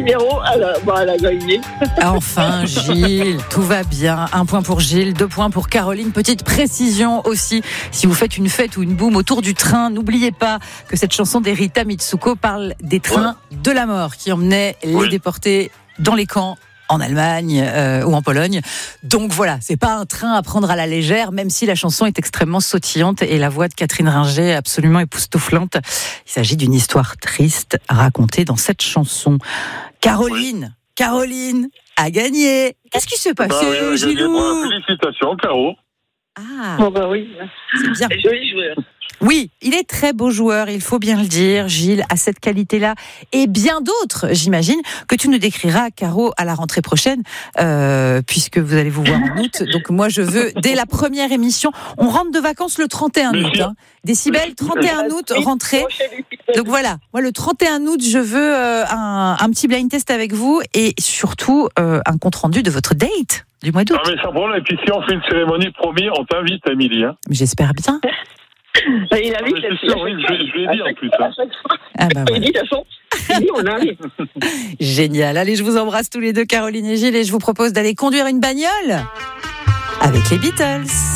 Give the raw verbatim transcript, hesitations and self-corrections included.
numéro, elle a, bah, elle a gagné. Enfin, Gilles, tout va bien. Un point pour Gilles, deux points pour Caroline. Petite précision aussi, si vous faites une fête ou une boum autour du train, n'oubliez pas que cette chanson d'Erita Mitsuko parle des trains ouais. de la mort qui emmenaient les oui. déportés dans les camps en Allemagne euh, ou en Pologne. Donc voilà, c'est pas un train à prendre à la légère, même si la chanson est extrêmement sautillante et la voix de Catherine Ringer absolument époustouflante. Il s'agit d'une histoire triste racontée dans cette chanson. Caroline, oui. Caroline a gagné. Qu'est-ce qui s'est passé, bah oui, Gilou ? Bon, félicitations, Caro. Ah, oh bah oui, c'est bien. C'est joli joueur. Oui, il est très beau joueur, il faut bien le dire. Gilles a cette qualité-là et bien d'autres, j'imagine, que tu nous décriras, Caro, à la rentrée prochaine, euh, puisque vous allez vous voir en août. Donc moi, je veux, dès la première émission, on rentre de vacances le trente et un août. Hein. Décibel, trente et un août, rentrée. Donc voilà, moi le trente et un août, je veux euh, un, un petit blind test avec vous et surtout euh, un compte-rendu de votre date du mois d'août. Ah mais sans problème, et puis si on fait une cérémonie, promis, on t'invite, Émilie. Hein. J'espère bien. Il a vu ah, c'est sûr, oui, je, je lui ai dit en plus. Hein. Ah bah voilà. Il dit, de toute façon, il dit, on arrive. Génial. Allez, je vous embrasse tous les deux, Caroline et Gilles, et je vous propose d'aller conduire une bagnole avec les Beatles.